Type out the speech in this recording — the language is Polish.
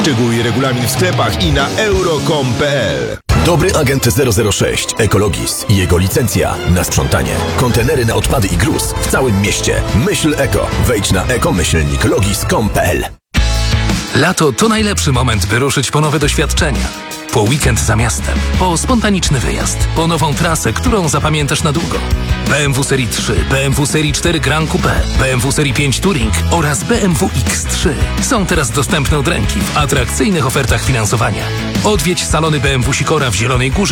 Szczegóły i regulamin w sklepach i na euro.com.pl. Dobry agent 006 Ecologis i jego licencja na sprzątanie. Kontenery na odpady i gruz w całym mieście. Myśl eko. Wejdź na eko-logis.com.pl. Lato to najlepszy moment, by ruszyć po nowe doświadczenia. Po weekend za miastem, po spontaniczny wyjazd, po nową trasę, którą zapamiętasz na długo. BMW Serii 3, BMW Serii 4 Grand Coupe, BMW Serii 5 Touring oraz BMW X3 są teraz dostępne od ręki w atrakcyjnych ofertach finansowania. Odwiedź salony BMW Sikora w Zielonej Górze